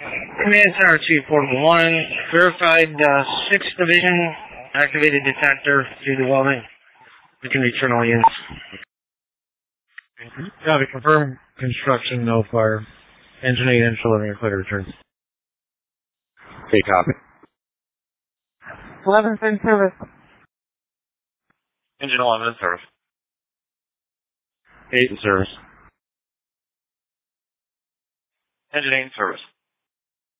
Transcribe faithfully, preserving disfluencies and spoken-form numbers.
Command Tower two Portable one, verified uh, sixth Division, activated detector due to welding. We can return all units. Copy, confirm construction, no fire. Engine eight inch delivering a clear return. Okay, copy. eleven's in service. Engine eleven in service. eight in service. Engine eight in service.